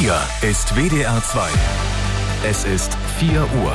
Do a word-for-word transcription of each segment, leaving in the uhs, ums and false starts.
Hier ist W D R zwei. Es ist vier Uhr.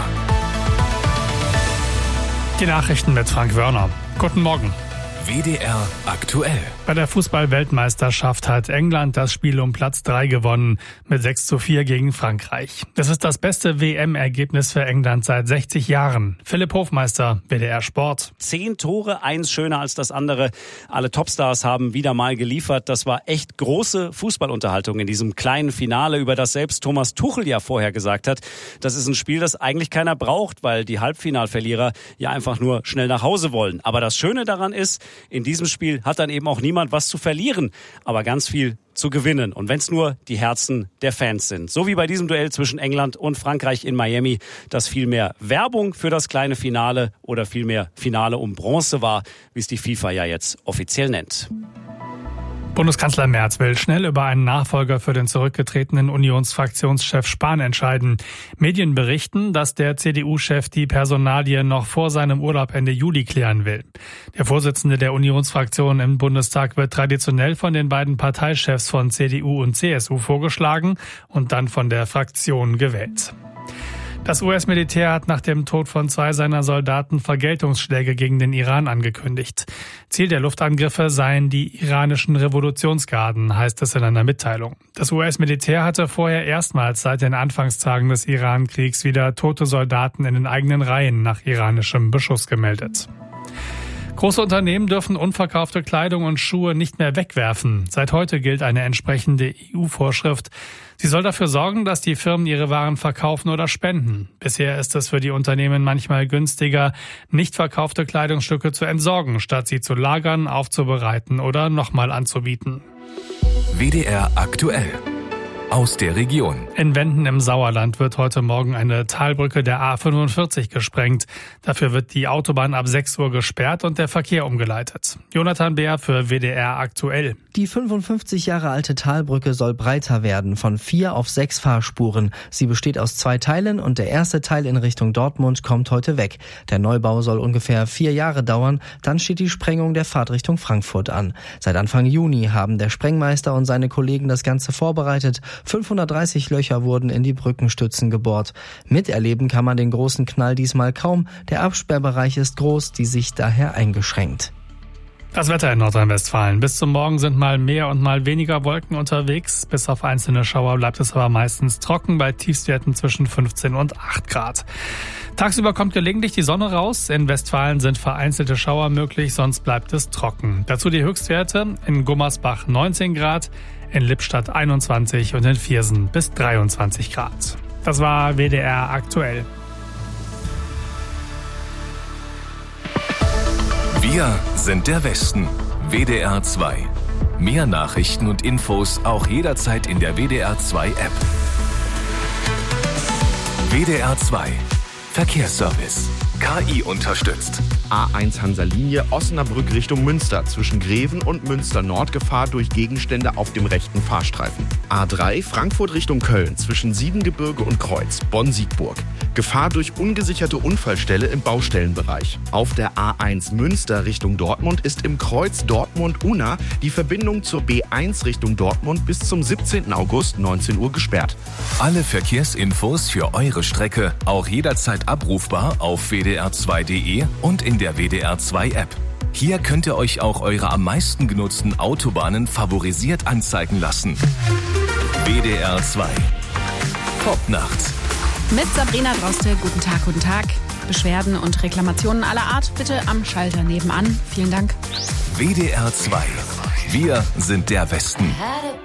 Die Nachrichten mit Frank Wörner. Guten Morgen. W D R aktuell. Bei der Fußball-Weltmeisterschaft hat England das Spiel um Platz drei gewonnen mit sechs zu vier gegen Frankreich. Das ist das beste W M-Ergebnis für England seit sechzig Jahren. Philipp Hofmeister, W D R Sport. Zehn Tore, eins schöner als das andere. Alle Topstars haben wieder mal geliefert. Das war echt große Fußballunterhaltung in diesem kleinen Finale, über das selbst Thomas Tuchel ja vorher gesagt hat. Das ist ein Spiel, das eigentlich keiner braucht, weil die Halbfinalverlierer ja einfach nur schnell nach Hause wollen. Aber das Schöne daran ist, in diesem Spiel hat dann eben auch niemand was zu verlieren, aber ganz viel zu gewinnen. Und wenn es nur die Herzen der Fans sind. So wie bei diesem Duell zwischen England und Frankreich in Miami, das viel mehr Werbung für das kleine Finale oder viel mehr Finale um Bronze war, wie es die FIFA ja jetzt offiziell nennt. Bundeskanzler Merz will schnell über einen Nachfolger für den zurückgetretenen Unionsfraktionschef Spahn entscheiden. Medien berichten, dass der C D U-Chef die Personalie noch vor seinem Urlaub Ende Juli klären will. Der Vorsitzende der Unionsfraktion im Bundestag wird traditionell von den beiden Parteichefs von C D U und C S U vorgeschlagen und dann von der Fraktion gewählt. Das U S-Militär hat nach dem Tod von zwei seiner Soldaten Vergeltungsschläge gegen den Iran angekündigt. Ziel der Luftangriffe seien die iranischen Revolutionsgarden, heißt es in einer Mitteilung. Das U S-Militär hatte vorher erstmals seit den Anfangstagen des Iran-Kriegs wieder tote Soldaten in den eigenen Reihen nach iranischem Beschuss gemeldet. Große Unternehmen dürfen unverkaufte Kleidung und Schuhe nicht mehr wegwerfen. Seit heute gilt eine entsprechende E U-Vorschrift. Sie soll dafür sorgen, dass die Firmen ihre Waren verkaufen oder spenden. Bisher ist es für die Unternehmen manchmal günstiger, nicht verkaufte Kleidungsstücke zu entsorgen, statt sie zu lagern, aufzubereiten oder nochmal anzubieten. W D R aktuell. Aus der Region. In Wenden im Sauerland wird heute Morgen eine Talbrücke der A fünfundvierzig gesprengt. Dafür wird die Autobahn ab sechs Uhr gesperrt und der Verkehr umgeleitet. Jonathan Beer für W D R aktuell. Die fünfundfünfzig Jahre alte Talbrücke soll breiter werden, von vier auf sechs Fahrspuren. Sie besteht aus zwei Teilen und der erste Teil in Richtung Dortmund kommt heute weg. Der Neubau soll ungefähr vier Jahre dauern, dann steht die Sprengung der Fahrtrichtung Frankfurt an. Seit Anfang Juni haben der Sprengmeister und seine Kollegen das Ganze vorbereitet. fünfhundertdreißig Löcher wurden in die Brückenstützen gebohrt. Miterleben kann man den großen Knall diesmal kaum. Der Absperrbereich ist groß, die Sicht daher eingeschränkt. Das Wetter in Nordrhein-Westfalen. Bis zum Morgen sind mal mehr und mal weniger Wolken unterwegs. Bis auf einzelne Schauer bleibt es aber meistens trocken bei Tiefstwerten zwischen fünfzehn und acht Grad. Tagsüber kommt gelegentlich die Sonne raus. In Westfalen sind vereinzelte Schauer möglich, sonst bleibt es trocken. Dazu die Höchstwerte: in Gummersbach neunzehn Grad, in Lippstadt einundzwanzig und in Viersen bis dreiundzwanzig Grad. Das war W D R aktuell. Wir sind der Westen. W D R zwei. Mehr Nachrichten und Infos auch jederzeit in der W D R zwei App. W D R zwei. Verkehrsservice. K I unterstützt. A eins Hansa-Linie Osnabrück Richtung Münster. Zwischen Greven und Münster Nord Gefahr durch Gegenstände auf dem rechten Fahrstreifen. A drei Frankfurt Richtung Köln. Zwischen Siebengebirge und Kreuz. Bonn-Siegburg. Gefahr durch ungesicherte Unfallstelle im Baustellenbereich. Auf der A eins Münster Richtung Dortmund ist im Kreuz Dortmund-Unna die Verbindung zur B eins Richtung Dortmund bis zum siebzehnten August neunzehn Uhr gesperrt. Alle Verkehrsinfos für eure Strecke auch jederzeit abrufbar auf w d r zwei punkt d e und in der W D R zwei App. Hier könnt ihr euch auch eure am meisten genutzten Autobahnen favorisiert anzeigen lassen. W D R zwei. Top-Nacht. Mit Sabrina Droste. Guten Tag, guten Tag. Beschwerden und Reklamationen aller Art bitte am Schalter nebenan. Vielen Dank. W D R zwei. Wir sind der Westen.